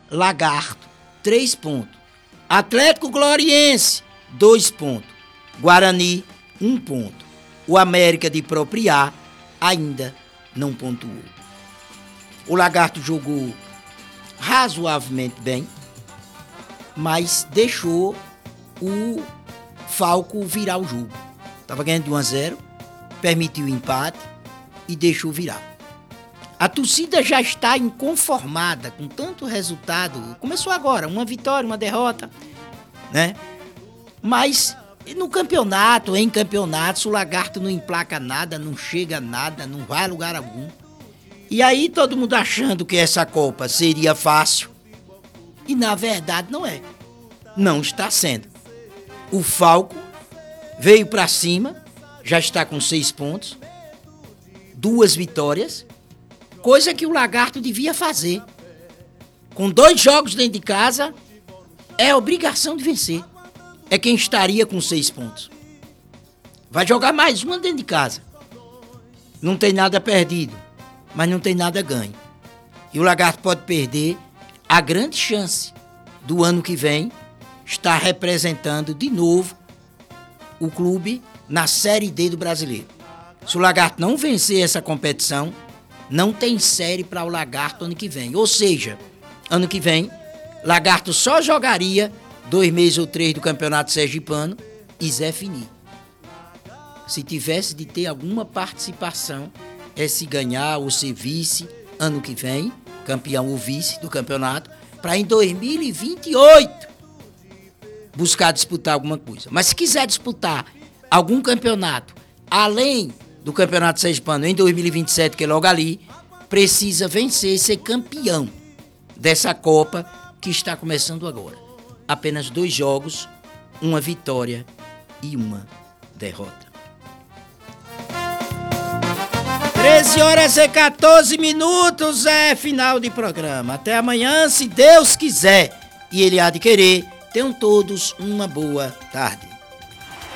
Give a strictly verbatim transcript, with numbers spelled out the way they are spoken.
Lagarto, três pontos. Atlético Gloriense, dois pontos. Guarani, um ponto. O América de Propriá ainda não pontuou. O Lagarto jogou razoavelmente bem, mas deixou o Falco virar o jogo. Estava ganhando de um a zero, permitiu o empate e deixou virar. A torcida já está inconformada com tanto resultado. Começou agora, uma vitória, uma derrota, né? Mas no campeonato, em campeonatos, o Lagarto não emplaca nada, não chega a nada, não vai a lugar algum. E aí todo mundo achando que essa Copa seria fácil. E na verdade não é. Não está sendo. O Falco veio para cima, já está com seis pontos, duas vitórias, coisa que o Lagarto devia fazer. Com dois jogos dentro de casa, é obrigação de vencer. É quem estaria com seis pontos. Vai jogar mais uma dentro de casa. Não tem nada perdido, mas não tem nada ganho. E o Lagarto pode perder a grande chance do ano que vem estar representando de novo o clube na Série D do Brasileiro. Se o Lagarto não vencer essa competição, não tem série para o Lagarto ano que vem. Ou seja, ano que vem, Lagarto só jogaria dois meses ou três do Campeonato Sergipano e Zé Fini. Se tivesse de ter alguma participação, é se ganhar ou ser vice ano que vem, campeão ou vice do campeonato, para em dois mil e vinte e oito buscar disputar alguma coisa. Mas se quiser disputar algum campeonato além do Campeonato Sergipano em dois mil e vinte e sete, que é logo ali, precisa vencer e ser campeão dessa Copa que está começando agora. Apenas dois jogos, uma vitória e uma derrota. treze horas e quatorze minutos é final de programa. Até amanhã, se Deus quiser e Ele há de querer. Tenham todos uma boa tarde.